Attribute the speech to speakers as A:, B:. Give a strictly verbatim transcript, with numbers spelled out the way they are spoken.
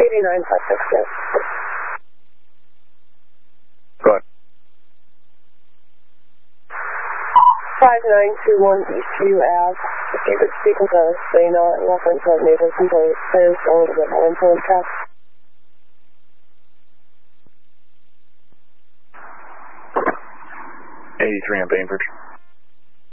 A: eighty-nine five six six.
B: Go ahead.
A: five nine two one Eastview Ave. If you could speak with us, say not in reference to neighbors and players, a little bit more info and stuff.
B: eighty-three on Bainbridge.